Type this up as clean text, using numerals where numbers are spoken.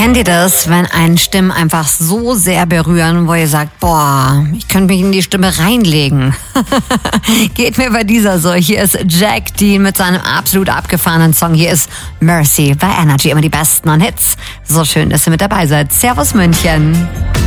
Kennt ihr das, wenn einen Stimmen einfach so sehr berühren, wo ihr sagt, boah, ich könnte mich in die Stimme reinlegen? Geht mir bei dieser so. Hier ist Jack Dean mit seinem absolut abgefahrenen Song. Hier ist Mercy bei Energy. Immer die besten an Hits. So schön, dass ihr mit dabei seid. Servus München.